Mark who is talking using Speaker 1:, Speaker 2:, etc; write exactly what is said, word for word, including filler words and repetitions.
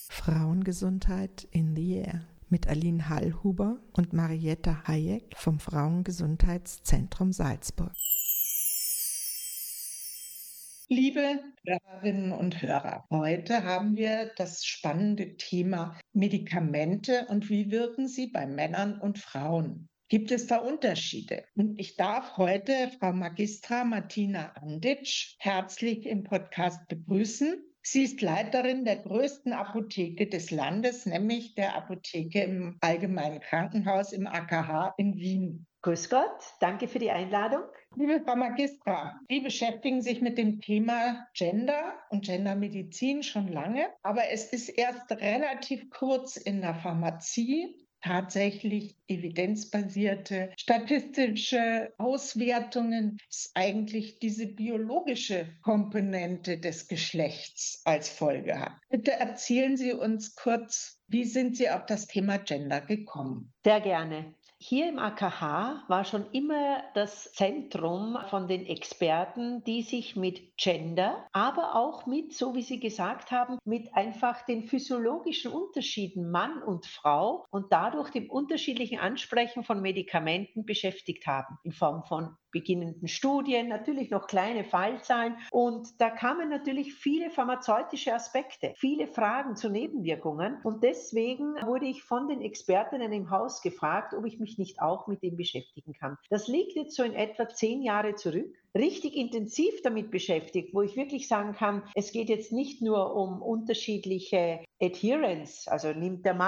Speaker 1: Frauengesundheit in the Air mit Aline Hallhuber und Marietta Hayek vom Frauengesundheitszentrum Salzburg.
Speaker 2: Liebe Hörerinnen und Hörer, heute haben wir das spannende Thema Medikamente und wie wirken sie bei Männern und Frauen. Gibt es da Unterschiede? Und ich darf heute Frau Magistra Martina Anditsch herzlich im Podcast begrüßen. Sie ist Leiterin der größten Apotheke des Landes, nämlich der Apotheke im Allgemeinen Krankenhaus im A K H in Wien.
Speaker 3: Grüß Gott, danke für die Einladung.
Speaker 2: Liebe Frau Magistra, Sie beschäftigen sich mit dem Thema Gender und Gendermedizin schon lange, aber es ist erst relativ kurz in der Pharmazie tatsächlich evidenzbasierte statistische Auswertungen, ist eigentlich diese biologische Komponente des Geschlechts als Folge hat. Bitte erzählen Sie uns kurz, wie sind Sie auf das Thema Gender gekommen?
Speaker 3: Sehr gerne. Hier im A K H war schon immer das Zentrum von den Experten, die sich mit Gender, aber auch mit, so wie Sie gesagt haben, mit einfach den physiologischen Unterschieden Mann und Frau und dadurch dem unterschiedlichen Ansprechen von Medikamenten beschäftigt haben, in Form von beginnenden Studien, natürlich noch kleine Fallzahlen. Und da kamen natürlich viele pharmazeutische Aspekte, viele Fragen zu Nebenwirkungen. Und deswegen wurde ich von den Expertinnen im Haus gefragt, ob ich mich nicht auch mit dem beschäftigen kann. Das liegt jetzt so in etwa zehn Jahre zurück. Richtig intensiv damit beschäftigt, wo ich wirklich sagen kann, es geht jetzt nicht nur um unterschiedliche Adherence, also nimmt der Mann